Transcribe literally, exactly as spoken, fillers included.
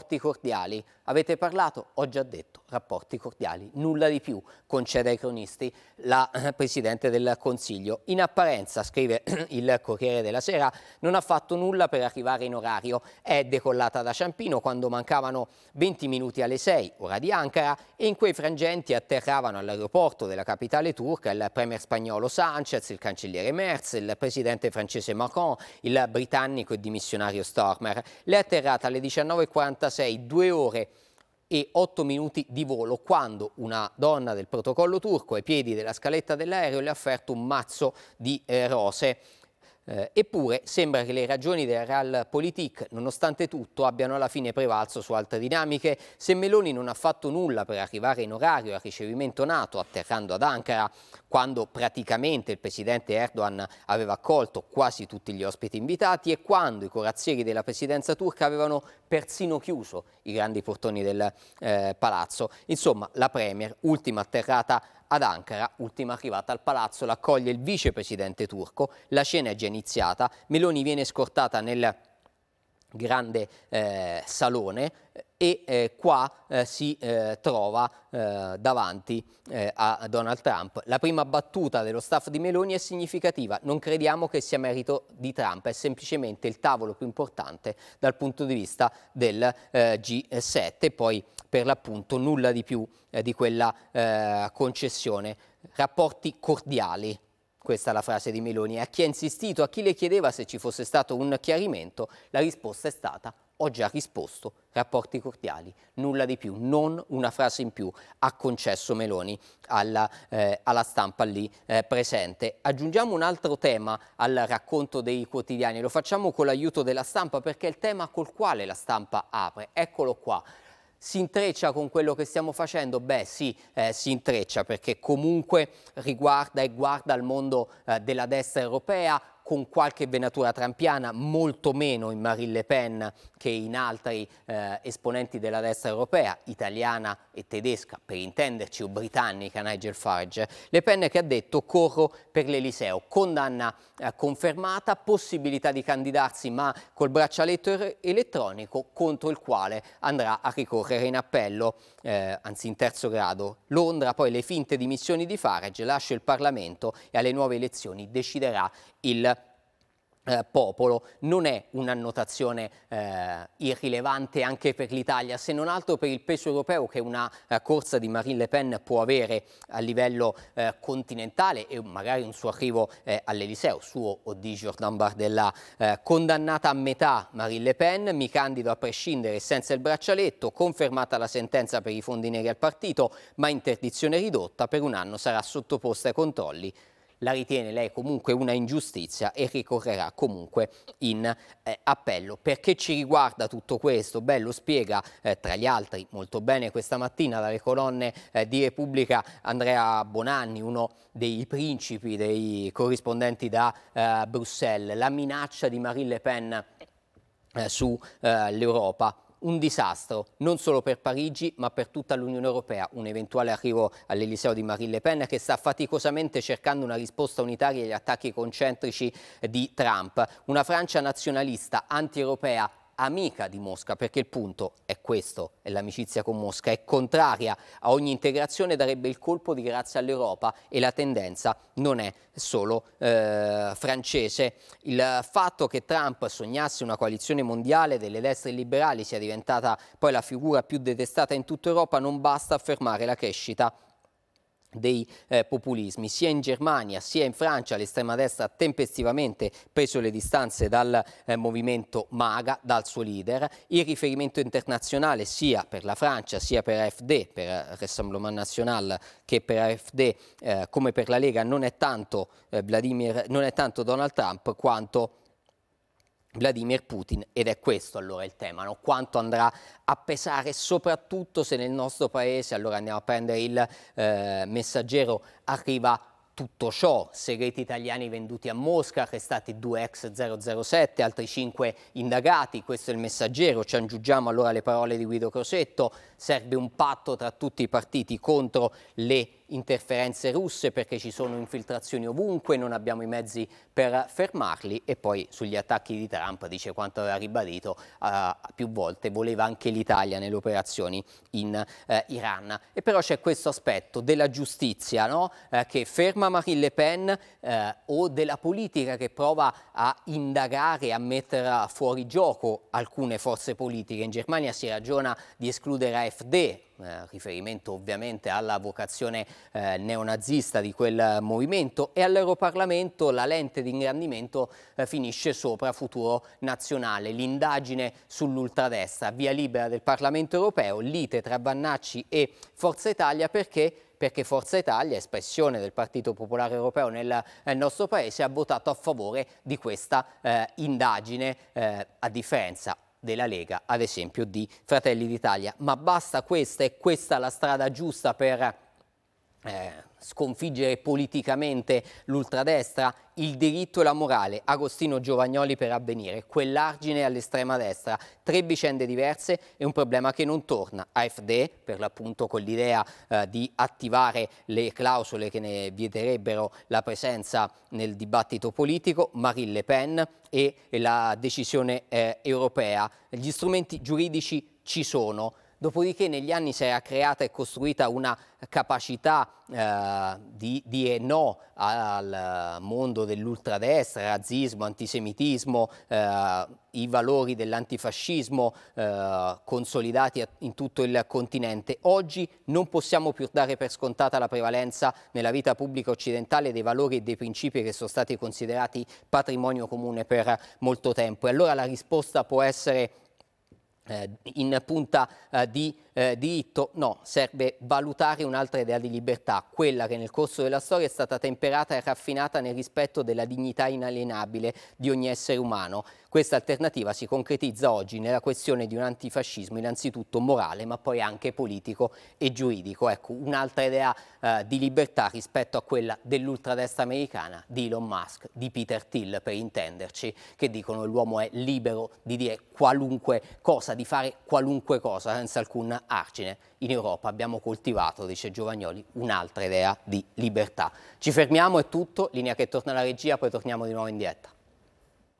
rapporti cordiali. Avete parlato? Ho già detto, rapporti cordiali, nulla di più, concede ai cronisti la eh, Presidente del Consiglio. In apparenza, scrive il Corriere della Sera, non ha fatto nulla per arrivare in orario. È decollata da Ciampino quando mancavano venti minuti alle sei, ora di Ankara, e in quei frangenti atterravano all'aeroporto della capitale turca il premier spagnolo Sanchez, il cancelliere Merz, il presidente francese Macron, il britannico e dimissionario Stormer. Le è atterrata alle diciannove e quarantasei, due ore e otto minuti di volo, quando una donna del protocollo turco ai piedi della scaletta dell'aereo le ha offerto un mazzo di eh, rose. Eh, eppure sembra che le ragioni del Realpolitik, nonostante tutto, abbiano alla fine prevalso su altre dinamiche. Se Meloni non ha fatto nulla per arrivare in orario al ricevimento NATO, atterrando ad Ankara, quando praticamente il presidente Erdogan aveva accolto quasi tutti gli ospiti invitati e quando i corazzieri della presidenza turca avevano persino chiuso i grandi portoni del eh, palazzo. Insomma, la premier, ultima atterrata ad Ankara, ultima arrivata al palazzo, l'accoglie il vicepresidente turco, la cena è già iniziata, Meloni viene scortata nel grande eh, salone e eh, qua eh, si eh, trova eh, davanti eh, a Donald Trump. La prima battuta dello staff di Meloni è significativa: non crediamo che sia merito di Trump, è semplicemente il tavolo più importante dal punto di vista del eh, G sette. Poi per l'appunto nulla di più eh, di quella eh, concessione. Rapporti cordiali. Questa è la frase di Meloni. A chi ha insistito, a chi le chiedeva se ci fosse stato un chiarimento, la risposta è stata: ho già risposto, rapporti cordiali, nulla di più, non una frase in più ha concesso Meloni alla, eh, alla stampa lì eh, presente. Aggiungiamo un altro tema al racconto dei quotidiani, lo facciamo con l'aiuto della stampa perché è il tema col quale la stampa apre. Eccolo qua. Si intreccia con quello che stiamo facendo? Beh sì, eh, si intreccia perché comunque riguarda e guarda il mondo eh, della destra europea, con qualche venatura trampiana, molto meno in Marine Le Pen che in altri eh, esponenti della destra europea, italiana e tedesca, per intenderci, o britannica, Nigel Farage. Le Pen che ha detto: corro per l'Eliseo, condanna eh, confermata, possibilità di candidarsi ma col braccialetto er- elettronico, contro il quale andrà a ricorrere in appello, eh, anzi in terzo grado. Londra, poi le finte dimissioni di Farage, lascia il Parlamento e alle nuove elezioni deciderà il Eh, popolo. Non è un'annotazione eh, irrilevante anche per l'Italia, se non altro per il peso europeo che una eh, corsa di Marine Le Pen può avere a livello eh, continentale e magari un suo arrivo eh, all'Eliseo, suo o di Jordan Bardella. Eh, condannata a metà Marine Le Pen, mi candido a prescindere senza il braccialetto, confermata la sentenza per i fondi neri al partito, ma interdizione ridotta, per un anno sarà sottoposta ai controlli. La ritiene lei comunque una ingiustizia e ricorrerà comunque in eh, appello. Perché ci riguarda tutto questo? Beh, lo spiega eh, tra gli altri molto bene questa mattina dalle colonne eh, di Repubblica Andrea Bonanni, uno dei principi dei corrispondenti da eh, Bruxelles. La minaccia di Marine Le Pen eh, sull'Europa. Un disastro, non solo per Parigi, ma per tutta l'Unione Europea. Un eventuale arrivo all'Eliseo di Marine Le Pen che sta faticosamente cercando una risposta unitaria agli attacchi concentrici di Trump. Una Francia nazionalista, anti-europea, amica di Mosca, perché il punto è questo, è l'amicizia con Mosca, è contraria a ogni integrazione, darebbe il colpo di grazia all'Europa e la tendenza non è solo eh, francese. Il fatto che Trump sognasse una coalizione mondiale delle destre liberali sia diventata poi la figura più detestata in tutta Europa non basta a fermare la crescita dei eh, populismi. Sia in Germania sia in Francia l'estrema destra ha tempestivamente preso le distanze dal eh, movimento MAGA, dal suo leader. Il riferimento internazionale sia per la Francia sia per A F D, per Rassemblement National, che per A F D eh, come per la Lega non è tanto eh, Vladimir, non è tanto Donald Trump quanto Vladimir Putin, ed è questo allora il tema, no? Quanto andrà a pesare, soprattutto se nel nostro paese, allora andiamo a prendere il eh, Messaggero, arriva tutto ciò: segreti italiani venduti a Mosca, arrestati due ex zero zero sette, altri cinque indagati, questo è il Messaggero. Ci aggiungiamo allora le parole di Guido Crosetto: serve un patto tra tutti i partiti contro le interferenze russe, perché ci sono infiltrazioni ovunque, non abbiamo i mezzi per fermarli, e poi sugli attacchi di Trump dice quanto aveva ribadito uh, più volte, voleva anche l'Italia nelle operazioni in uh, Iran. E però c'è questo aspetto della giustizia, no? uh, che ferma Marine Le Pen, uh, o della politica che prova a indagare, a mettere fuori gioco alcune forze politiche. In Germania si ragiona di escludere A F D, eh, riferimento ovviamente alla vocazione eh, neonazista di quel movimento, e all'Europarlamento la lente di ingrandimento eh, finisce sopra Futuro Nazionale, l'indagine sull'ultradestra, via libera del Parlamento europeo, lite tra Vannacci e Forza Italia, perché perché Forza Italia, espressione del Partito Popolare Europeo nel, nel nostro paese, ha votato a favore di questa eh, indagine, eh, a differenza della Lega, ad esempio di Fratelli d'Italia. Ma basta questa? È questa la strada giusta per eh, sconfiggere politicamente l'ultradestra? Il diritto e la morale, Agostino Giovagnoli per Avvenire, quell'argine all'estrema destra, tre vicende diverse e un problema che non torna. A F D, per l'appunto, con l'idea eh, di attivare le clausole che ne vieterebbero la presenza nel dibattito politico, Marine Le Pen e, e la decisione eh, europea. Gli strumenti giuridici ci sono. Dopodiché negli anni si era creata e costruita una capacità eh, di dire no al mondo dell'ultradestra, razzismo, antisemitismo, eh, i valori dell'antifascismo eh, consolidati in tutto il continente. Oggi non possiamo più dare per scontata la prevalenza nella vita pubblica occidentale dei valori e dei principi che sono stati considerati patrimonio comune per molto tempo. E allora la risposta può essere Eh, in punta eh, di eh, diritto? No, serve valutare un'altra idea di libertà, quella che nel corso della storia è stata temperata e raffinata nel rispetto della dignità inalienabile di ogni essere umano. Questa alternativa si concretizza oggi nella questione di un antifascismo innanzitutto morale, ma poi anche politico e giuridico. Ecco, un'altra idea eh, di libertà rispetto a quella dell'ultradestra americana, di Elon Musk, di Peter Thiel per intenderci, che dicono che l'uomo è libero di dire qualunque cosa, di fare qualunque cosa senza alcun argine. In Europa abbiamo coltivato, dice Giovagnoli, un'altra idea di libertà. Ci fermiamo, è tutto, linea che torna alla regia, poi torniamo di nuovo in diretta.